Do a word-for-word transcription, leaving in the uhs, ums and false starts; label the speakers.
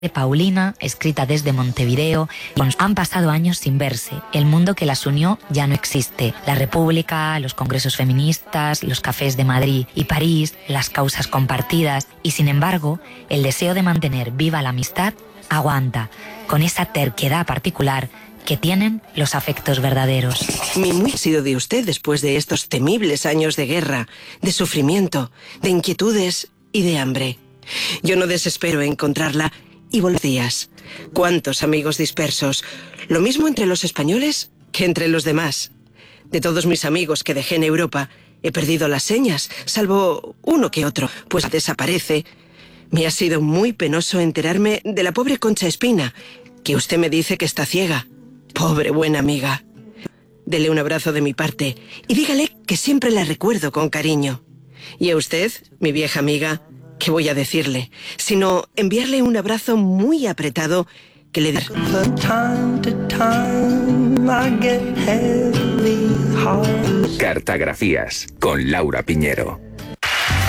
Speaker 1: de Paulina, escrita desde Montevideo. Han pasado años sin verse. El mundo que las unió ya no existe. La República, los congresos feministas, los cafés de Madrid y París, las causas compartidas. Y sin embargo, el deseo de mantener viva la amistad aguanta, con esa terquedad particular que tienen los afectos verdaderos.
Speaker 2: Mi muy ha sido de usted después de estos temibles años de guerra, de sufrimiento, de inquietudes y de hambre. Yo no desespero en encontrarla y volver días. ¿Cuántos amigos dispersos? Lo mismo entre los españoles que entre los demás. De todos mis amigos que dejé en Europa, he perdido las señas, salvo uno que otro, pues desaparece. Me ha sido muy penoso enterarme de la pobre Concha Espina, que usted me dice que está ciega. Pobre buena amiga. Dele un abrazo de mi parte y dígale que siempre la recuerdo con cariño. Y a usted, mi vieja amiga, ¿qué voy a decirle? Sino enviarle un abrazo muy apretado que le dé.
Speaker 3: Cartografías con Laura Piñero.